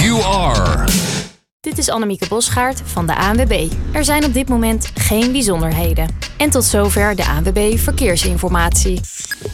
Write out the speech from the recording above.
you are. Dit is Annemieke Bosgaard van de ANWB. Er zijn op dit moment geen bijzonderheden. En tot zover de ANWB Verkeersinformatie.